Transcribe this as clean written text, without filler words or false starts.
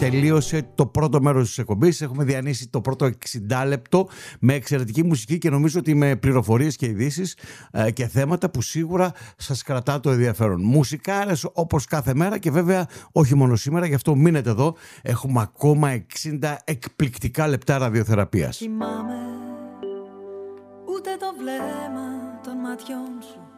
τελείωσε το πρώτο μέρος της εκπομπής. Έχουμε διανύσει το πρώτο 60 λεπτό με εξαιρετική μουσική και νομίζω ότι με πληροφορίες και ειδήσεις και θέματα που σίγουρα σας κρατά το ενδιαφέρον. Μουσικάρες όπως κάθε μέρα και βέβαια όχι μόνο σήμερα, γι' αυτό μείνετε εδώ. Έχουμε ακόμα 60 εκπληκτικά λεπτά ραδιοθεραπείας. Θυμάμαι ούτε το βλέμμα των ματιών σου,